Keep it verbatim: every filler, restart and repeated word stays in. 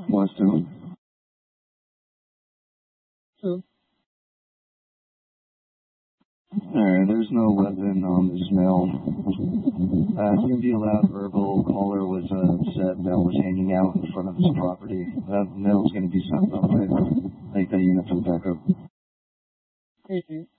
Weston. True. Alright, there's no weapon on this mail. Uh, it's going to be a loud verbal. Caller was uh, upset that was hanging out in front of his property. That mail is going to be sent up there. Take that unit for the backup. Appreciate it.